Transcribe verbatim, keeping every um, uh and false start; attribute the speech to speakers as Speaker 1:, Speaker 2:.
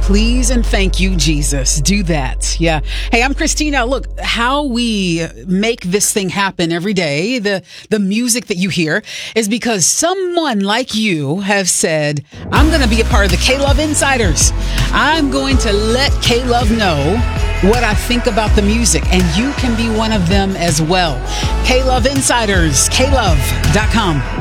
Speaker 1: Please and thank you, Jesus. Do that. Yeah. Hey, I'm Christina. Look, how we make this thing happen every day, the, the music that you hear, is because someone like you have said, I'm going to be a part of the K-Love Insiders. I'm going to let K-Love know what I think about the music, and you can be one of them as well. K-Love Insiders, K love dot com.